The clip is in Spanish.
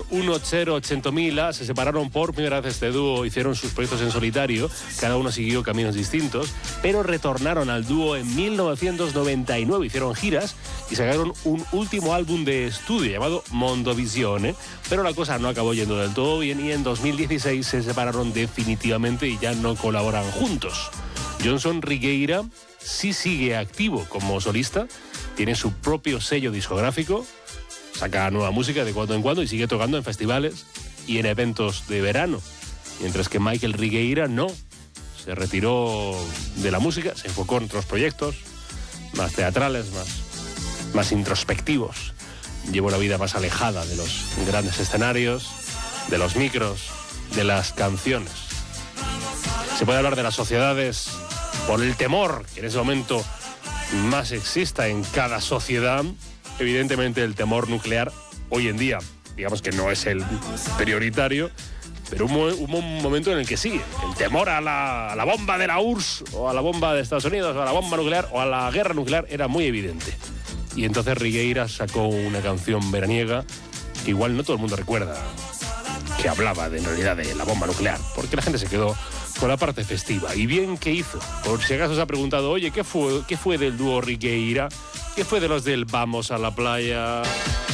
180.000 se separaron por primera vez este dúo, hicieron sus proyectos en solitario, cada uno siguió caminos distintos, pero retornaron al dúo en 1999, hicieron giras y sacaron un último álbum de estudio llamado Mondovisione, pero la cosa no acabó yendo del todo bien y en 2016 se separaron definitivamente y ya no colaboran juntos. Johnson Rigueira sí sigue activo como solista, tiene su propio sello discográfico, saca nueva música de cuando en cuando y sigue tocando en festivales y en eventos de verano. Mientras que Michael Rigueira no, se retiró de la música, se enfocó en otros proyectos más teatrales, más introspectivos. Llevó una vida más alejada de los grandes escenarios, de los micros, de las canciones. Se puede hablar de las sociedades por el temor que en ese momento más exista en cada sociedad. Evidentemente el temor nuclear hoy en día, digamos que no es el prioritario, pero hubo un momento en el que sí, el temor a la bomba de la URSS o a la bomba de Estados Unidos o a la bomba nuclear o a la guerra nuclear era muy evidente. Y entonces Rigueira sacó una canción veraniega que igual no todo el mundo recuerda, que hablaba en realidad de la bomba nuclear, porque la gente se quedó con la parte festiva. Y bien, ¿qué hizo? Por si acaso se ha preguntado, oye, ¿qué fue del dúo Rigueira? ¿Qué fue de los del Vamos a la playa?